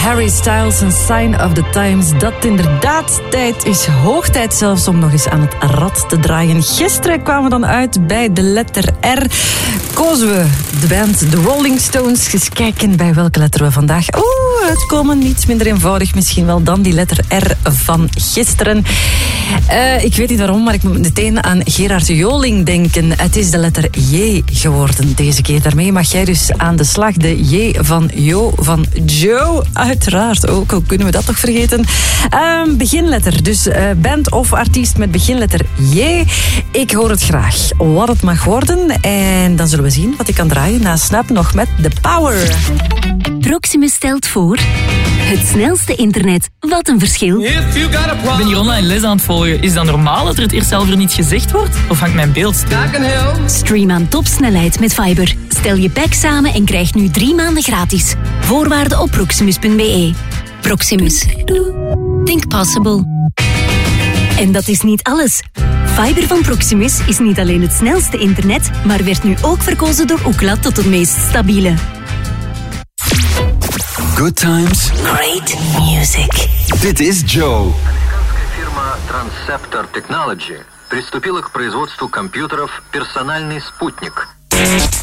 Harry Styles en Sign of the Times. Dat inderdaad tijd is, hoog tijd zelfs om nog eens aan het rad te draaien. Gisteren kwamen we dan uit bij de letter R. Kozen we de band The Rolling Stones. Eens kijken bij welke letter we vandaag uitkomen. Niets minder eenvoudig misschien wel dan die letter R van gisteren. Ik weet niet waarom, maar ik moet meteen aan Gerard Joling denken. Het is de letter J geworden deze keer. Daarmee mag jij dus aan de slag. De J van Jo van Joe. Uiteraard ook. Hoe kunnen we dat toch vergeten? Beginletter. Dus band of artiest met beginletter J. Ik hoor het graag. Wat het mag worden. En dan zullen we zien wat ik kan draaien na Snap nog met The Power. Proximus stelt voor het snelste internet. Wat een verschil. Ik ben hier online les aan het volgen. Is dat normaal dat er het eerst zelf er niet gezegd wordt? Of hangt mijn beeld stil? Stream aan topsnelheid met Fiber. Stel je pack samen en krijg nu 3 maanden gratis. Voorwaarden op proximus.be. Proximus. Think possible. En dat is niet alles. Fiber van Proximus is niet alleen het snelste internet, maar werd nu ook verkozen door Ookla tot het meest stabiele. Good times. Great music. Dit is Joe. Американская фирма Transceptor Technology приступила к производству компьютеров «Персональный спутник».